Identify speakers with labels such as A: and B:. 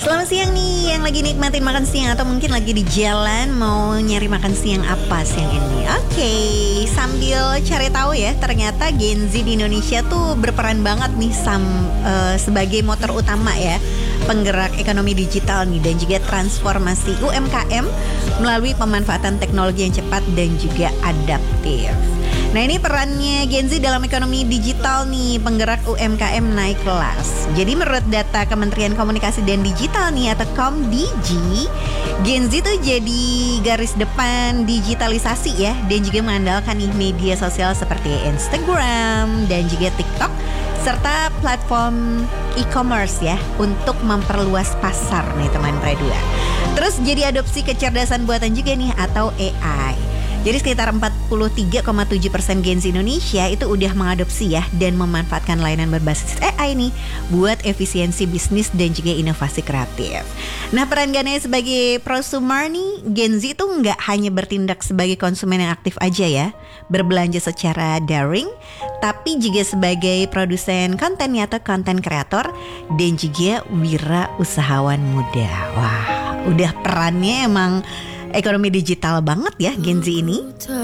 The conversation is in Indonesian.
A: Selamat siang nih yang lagi nikmatin makan siang atau mungkin lagi di jalan mau nyari makan siang apa siang ini. Oke, sambil cari tahu ya, ternyata Gen Z di Indonesia tuh berperan banget nih sebagai motor utama ya, penggerak ekonomi digital nih dan juga transformasi UMKM melalui pemanfaatan teknologi yang cepat dan juga adaptif. Nah, ini perannya Gen Z dalam ekonomi digital nih, penggerak UMKM naik kelas. Jadi menurut data Kementerian Komunikasi dan Digital nih atau KOMDIG, Gen Z tuh jadi garis depan digitalisasi ya, dan juga mengandalkan nih media sosial seperti Instagram dan juga TikTok serta platform e-commerce ya untuk memperluas pasar nih teman Predua. Terus jadi adopsi kecerdasan buatan juga nih atau AI. Jadi sekitar 43,7% Gen Z Indonesia itu udah mengadopsi ya dan memanfaatkan layanan berbasis AI nih buat efisiensi bisnis dan juga inovasi kreatif. Nah, peran Ganaya sebagai prosumer nih, Gen Z itu nggak hanya bertindak sebagai konsumen yang aktif aja ya, berbelanja secara daring, tapi juga sebagai produsen konten atau konten kreator dan juga wira usahawan muda. Wah, udah perannya emang ekonomi digital banget ya Gen Z ini.